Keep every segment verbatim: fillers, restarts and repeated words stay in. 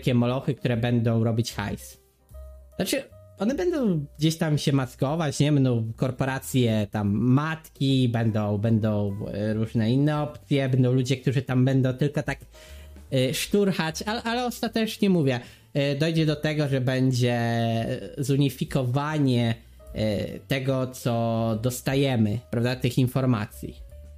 wielkie molochy, które będą robić hajs. Znaczy, one będą gdzieś tam się maskować, nie? Będą korporacje tam matki, będą, będą różne inne opcje, będą ludzie, którzy tam będą tylko tak y, szturchać, ale, ale ostatecznie mówię, y, dojdzie do tego, że będzie zunifikowanie y, tego, co dostajemy, prawda, tych informacji.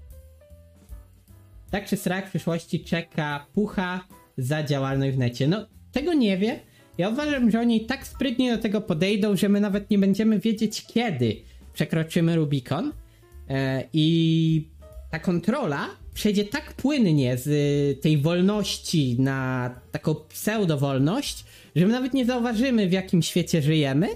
Tak czy srak w przyszłości czeka Pucha za działalność w necie? No, tego nie wie. Ja uważam, że oni tak sprytnie do tego podejdą, że my nawet nie będziemy wiedzieć, kiedy przekroczymy Rubikon e, i ta kontrola przejdzie tak płynnie z y, tej wolności na taką pseudowolność, że my nawet nie zauważymy, w jakim świecie żyjemy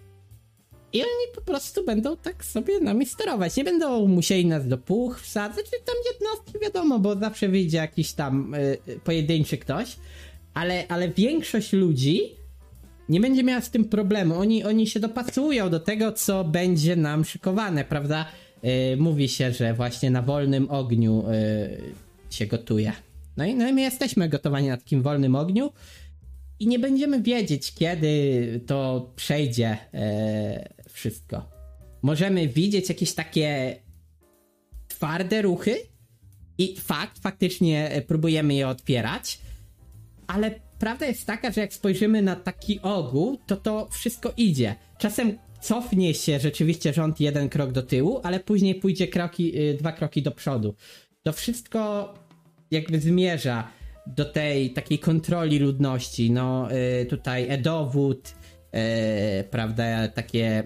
i oni po prostu będą tak sobie nami sterować. Nie będą musieli nas do puch wsadzać, czy tam jednostki, wiadomo, bo zawsze wyjdzie jakiś tam y, pojedynczy ktoś. Ale, ale większość ludzi nie będzie miała z tym problemu. Oni, oni się dopasują do tego, co będzie nam szykowane, prawda? Yy, mówi się, że właśnie na wolnym ogniu yy, się gotuje. No i, no i my jesteśmy gotowani na takim wolnym ogniu i nie będziemy wiedzieć, kiedy to przejdzie yy, wszystko. Możemy widzieć jakieś takie twarde ruchy i fakt, faktycznie próbujemy je otwierać, ale prawda jest taka, że jak spojrzymy na taki ogół, to to wszystko idzie. Czasem cofnie się rzeczywiście rząd jeden krok do tyłu, ale później pójdzie kroki, dwa kroki do przodu. To wszystko jakby zmierza do tej takiej kontroli ludności. No tutaj e-dowód, e, prawda, takie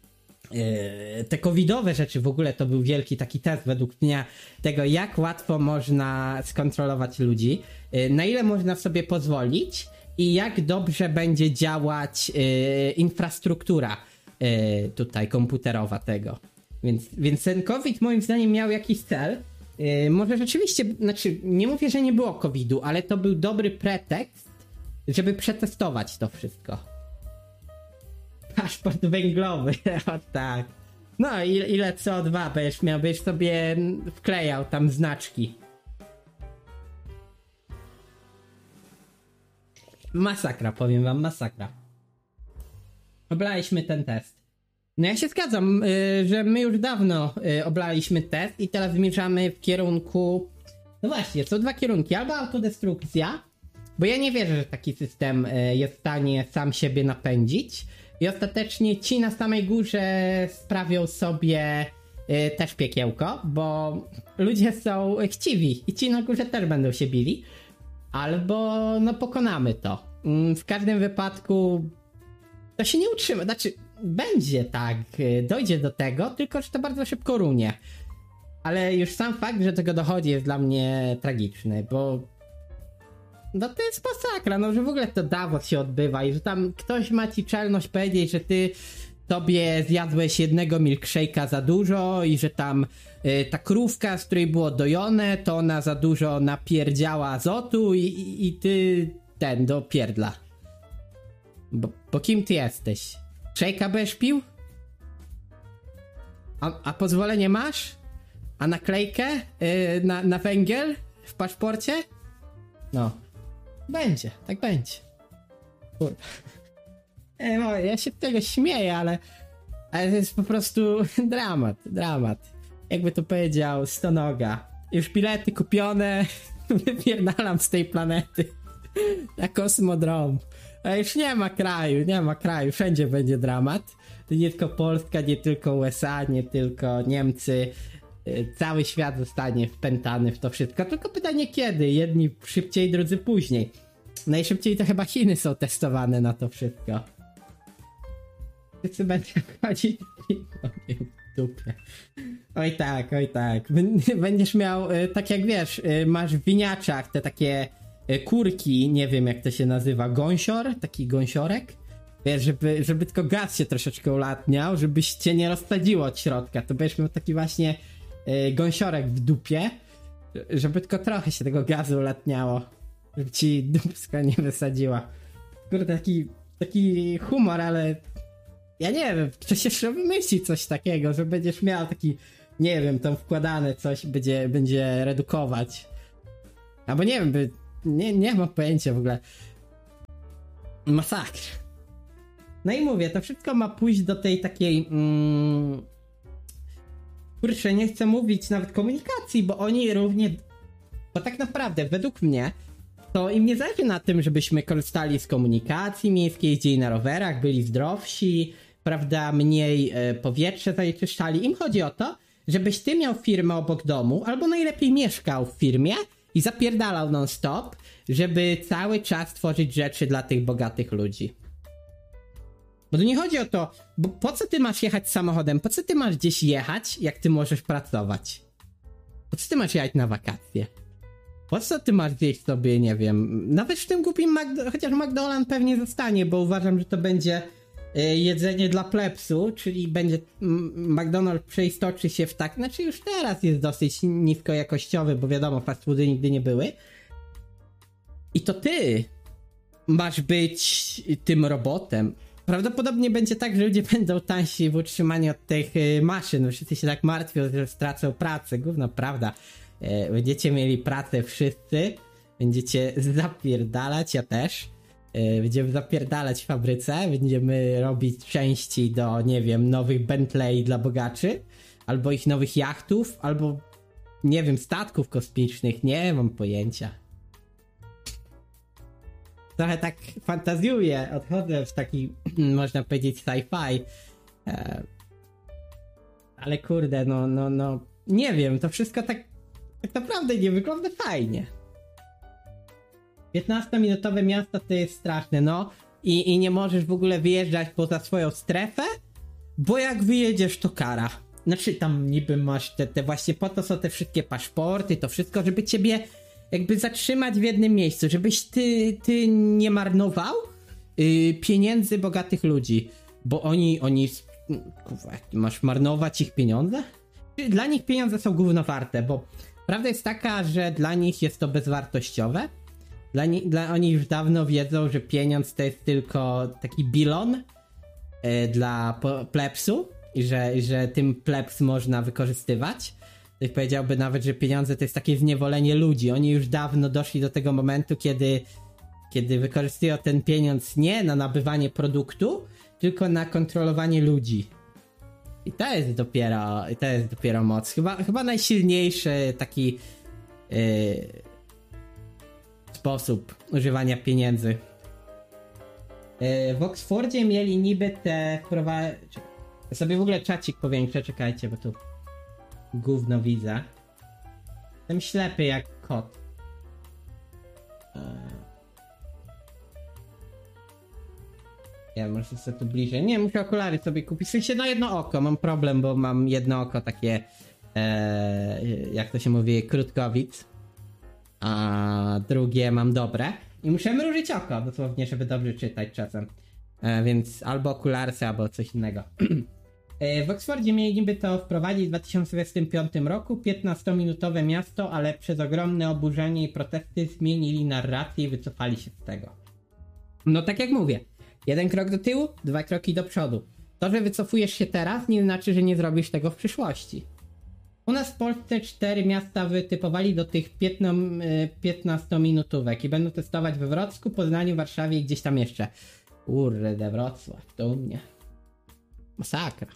e, te covidowe rzeczy w ogóle to był wielki taki test według mnie tego, jak łatwo można skontrolować ludzi, e, na ile można sobie pozwolić i jak dobrze będzie działać e, infrastruktura e, tutaj komputerowa tego. Więc, więc ten COVID moim zdaniem miał jakiś cel. Yy, może rzeczywiście, znaczy nie mówię, że nie było covidu, ale to był dobry pretekst, żeby przetestować to wszystko. Paszport węglowy, o tak. No ile, ile C O dwa będziesz miał, będziesz sobie wklejał tam znaczki. Masakra, powiem wam, masakra. Oblaliśmy ten test. No ja się zgadzam, yy, że my już dawno yy, oblaliśmy test i teraz zmierzamy w kierunku... No właśnie, są dwa kierunki, albo autodestrukcja, bo ja nie wierzę, że taki system yy, jest w stanie sam siebie napędzić i ostatecznie ci na samej górze sprawią sobie yy, też piekiełko, bo ludzie są chciwi i ci na górze też będą się bili, albo no pokonamy to. Yy, w każdym wypadku to się nie utrzyma, znaczy będzie tak, dojdzie do tego, tylko że to bardzo szybko runie. Ale już sam fakt, że tego dochodzi, jest dla mnie tragiczny, bo no to jest masakra, no że w ogóle to Davos się odbywa i że tam ktoś ma ci czelność powiedzieć, że ty tobie zjadłeś jednego milkshake'a za dużo i że tam y, ta krówka, z której było dojone, to ona za dużo napierdziała azotu i, i, i ty ten do pierdla. Bo, bo kim ty jesteś? Shake'a będziesz pił? A, a pozwolenie masz? A naklejkę yy, na, na węgiel w paszporcie? No. Będzie, tak będzie. Kurwa. E, no, ja się tego śmieję, ale, ale to jest po prostu dramat, dramat. Jakby to powiedział Stonoga. Już bilety kupione, wypierdalam z tej planety. Na kosmodrom. A już nie ma kraju, nie ma kraju, wszędzie będzie dramat. To nie tylko Polska, nie tylko U S A, nie tylko Niemcy. Cały świat zostanie wpętany w to wszystko. Tylko pytanie kiedy? Jedni szybciej, drudzy później. Najszybciej to chyba Chiny są testowane na to wszystko. Wszyscy będą chodzić w dupie. Oj tak, oj tak. Będziesz miał, tak jak wiesz, masz w winiaczach te takie kurki, nie wiem jak to się nazywa, gąsior, taki gąsiorek, wiesz, żeby, żeby tylko gaz się troszeczkę ulatniał, żebyś cię nie rozsadziło od środka, to będziesz miał taki właśnie y, gąsiorek w dupie, żeby tylko trochę się tego gazu ulatniało, żeby ci dupska nie wysadziła. Kurde, taki, taki humor, ale ja nie wiem, ktoś jeszcze wymyśli coś takiego, że będziesz miał taki, nie wiem, tam wkładane coś będzie, będzie redukować. Albo nie wiem, by Nie, nie mam pojęcia w ogóle. Masakra. No i mówię, to wszystko ma pójść do tej takiej... Mm, kurczę, nie chcę mówić nawet komunikacji, bo oni równie... Bo tak naprawdę, według mnie, to im nie zależy na tym, żebyśmy korzystali z komunikacji miejskiej, jeździli na rowerach, byli zdrowsi, prawda, mniej e, powietrze zanieczyszczali. Im chodzi o to, żebyś ty miał firmę obok domu, albo najlepiej mieszkał w firmie i zapierdalał non-stop, żeby cały czas tworzyć rzeczy dla tych bogatych ludzi. Bo tu nie chodzi o to, bo po co ty masz jechać samochodem, po co ty masz gdzieś jechać, jak ty możesz pracować? Po co ty masz jechać na wakacje? Po co ty masz gdzieś sobie, nie wiem, nawet w tym głupim McDo- chociaż McDonald's pewnie zostanie, bo uważam, że to będzie y, jedzenie dla plebsu, czyli będzie m, McDonald's przeistoczy się w tak, znaczy już teraz jest dosyć niskojakościowy, bo wiadomo, fast foody nigdy nie były. I to ty masz być tym robotem. Prawdopodobnie będzie tak, że ludzie będą tańsi w utrzymaniu od tych y, maszyn. Wszyscy się tak martwią, że stracą pracę. Gówno, prawda. E, będziecie mieli pracę wszyscy. Będziecie zapierdalać, ja też. E, będziemy zapierdalać w fabryce. Będziemy robić części do, nie wiem, nowych Bentley dla bogaczy. Albo ich nowych jachtów. Albo, nie wiem, statków kosmicznych. Nie mam pojęcia. Trochę tak fantazjuję, odchodzę w taki, można powiedzieć, sci-fi. E, ale kurde, no, no, no, nie wiem, to wszystko tak, tak naprawdę nie wygląda fajnie. piętnastominutowe miasto to jest straszne, no. I, I nie możesz w ogóle wyjeżdżać poza swoją strefę, bo jak wyjedziesz, to kara. Znaczy tam niby masz te, te właśnie po to są te wszystkie paszporty, to wszystko, żeby ciebie jakby zatrzymać w jednym miejscu, żebyś ty, ty nie marnował yy, pieniędzy bogatych ludzi, bo oni, oni, kurwa, masz marnować ich pieniądze? Dla nich pieniądze są gówno warte, bo prawda jest taka, że dla nich jest to bezwartościowe. Dla, ni- dla oni już dawno wiedzą, że pieniądz to jest tylko taki bilon yy, dla po- plebsu i że, że tym plebs można wykorzystywać. Ktoś powiedziałby nawet, że pieniądze to jest takie zniewolenie ludzi. Oni już dawno doszli do tego momentu, kiedy, kiedy wykorzystują ten pieniądz nie na nabywanie produktu, tylko na kontrolowanie ludzi. I to jest dopiero, to jest dopiero moc. Chyba, chyba najsilniejszy taki yy, sposób używania pieniędzy. Yy, w Oksfordzie mieli niby te wprowa... Ja sobie w ogóle czacik powiększę, czekajcie, bo tu gówno widzę. Jestem ślepy jak kot. Eee... Ja muszę sobie tu bliżej. Nie, muszę okulary sobie kupić. W sensie na jedno oko. Mam problem, bo mam jedno oko takie eee, jak to się mówi, krótkowid. A drugie mam dobre. I muszę mrużyć oko dosłownie, żeby dobrze czytać czasem. Eee, więc albo okularsy, albo coś innego. W Oksfordzie mieli niby to wprowadzić w dwa tysiące dwudziestym piątym roku, piętnastominutowe miasto, ale przez ogromne oburzenie i protesty zmienili narrację i wycofali się z tego. No tak jak mówię, jeden krok do tyłu, dwa kroki do przodu. To, że wycofujesz się teraz, nie znaczy, że nie zrobisz tego w przyszłości. U nas w Polsce cztery miasta wytypowali do tych piętnastominutówek i będą testować we Wrocku, Poznaniu, Warszawie i gdzieś tam jeszcze. Kurde, Wrocław, to u mnie. Masakra.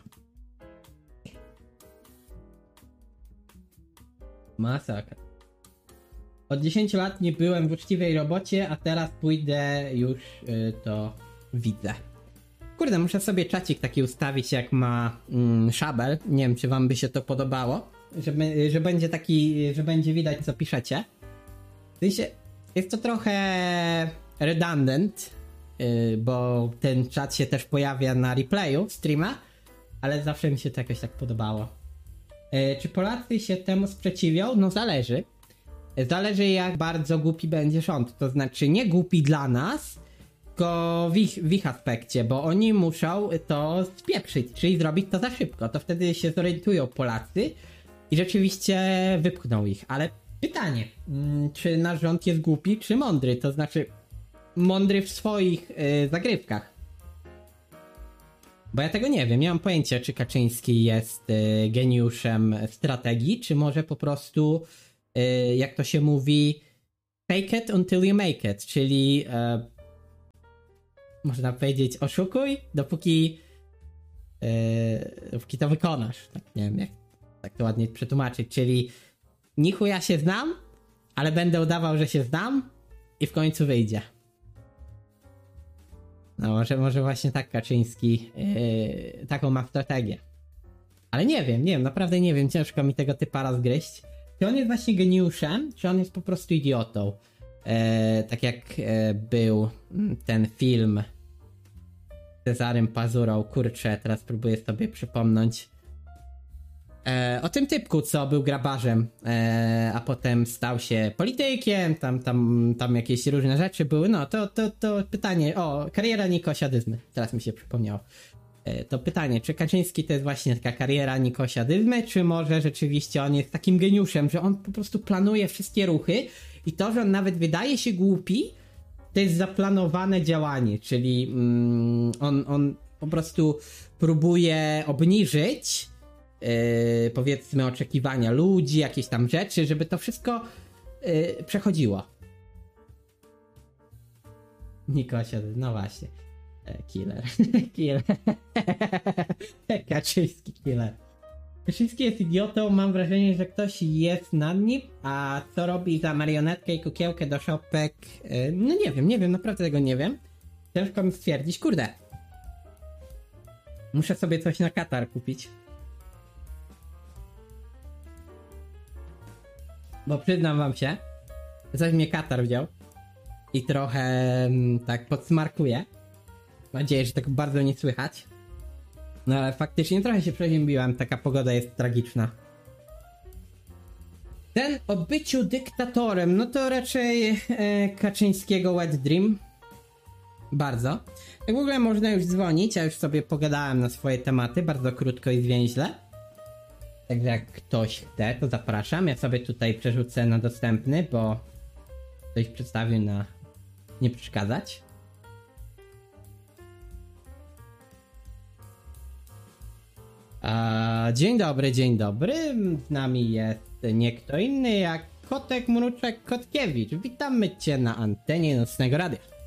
Masakra. Od dziesięciu lat nie byłem w uczciwej robocie, a teraz pójdę już yy, to widzę. Kurde, muszę sobie czacik taki ustawić jak ma mm, Szabel. Nie wiem, czy wam by się to podobało. Że, że będzie taki, że będzie widać co piszecie. W sensie, jest to trochę redundant, yy, bo ten czat się też pojawia na replayu streama, ale zawsze mi się to jakoś tak podobało. Yy, czy Polacy się temu sprzeciwią? No zależy. Zależy jak bardzo głupi będzie rząd. To znaczy nie głupi dla nas, tylko w ich, w ich aspekcie, bo oni muszą to spieprzyć, czyli zrobić to za szybko. To wtedy się zorientują Polacy i rzeczywiście wypchną ich. Ale pytanie, czy nasz rząd jest głupi, czy mądry? To znaczy mądry w swoich yy, zagrywkach. Bo ja tego nie wiem, nie mam pojęcia, czy Kaczyński jest yy, geniuszem strategii, czy może po prostu, yy, jak to się mówi, fake it until you make it, czyli yy, można powiedzieć, oszukuj, dopóki, yy, dopóki to wykonasz. Tak, nie wiem, jak tak to ładnie przetłumaczyć. Czyli ni chuja się znam, ale będę udawał, że się znam i w końcu wyjdzie. No może, może właśnie tak Kaczyński yy, taką ma strategię. Ale nie wiem, nie wiem, naprawdę nie wiem, ciężko mi tego typa rozgryźć. Czy on jest właśnie geniuszem, czy on jest po prostu idiotą? E, tak jak e, był ten film z Cezarym Pazurą, kurczę, teraz próbuję sobie przypomnieć. E, o tym typku, co był grabarzem, e, a potem stał się politykiem, tam, tam, tam jakieś różne rzeczy były. No to, to, to pytanie, o, kariera Nikosia Dyzmy, teraz mi się przypomniało. To pytanie, czy Kaczyński to jest właśnie taka kariera Nikosia Dyzmy, czy może rzeczywiście on jest takim geniuszem, że on po prostu planuje wszystkie ruchy i to, że on nawet wydaje się głupi, to jest zaplanowane działanie, czyli mm, on, on po prostu próbuje obniżyć yy, powiedzmy oczekiwania ludzi, jakieś tam rzeczy, żeby to wszystko yy, przechodziło. Nikosia, no właśnie. Killer. Killer. Kaczyński killer. Kaczyński jest idiotą, mam wrażenie, że ktoś jest nad nim, a co robi za marionetkę i kukiełkę do szopek? No nie wiem, nie wiem, naprawdę tego nie wiem. Ciężko mi stwierdzić, kurde. Muszę sobie coś na Katar kupić. Bo przyznam wam się, że coś mnie Katar wziął i trochę tak podsmarkuje. Mam nadzieję, że tak bardzo nie słychać. No ale faktycznie trochę się przeziębiłem, taka pogoda jest tragiczna. Ten o byciu dyktatorem, no to raczej e, Kaczyńskiego wet dream. Bardzo. Jak w ogóle można już dzwonić, ja już sobie pogadałem na swoje tematy, bardzo krótko i zwięźle. Także jak ktoś chce, to zapraszam. Ja sobie tutaj przerzucę na dostępny, bo ktoś przedstawił na nie przeszkadzać. A, dzień dobry, dzień dobry. Z nami jest nie kto inny jak Kotek Mruczek Kotkiewicz. Witamy cię na antenie Nocnego Radia.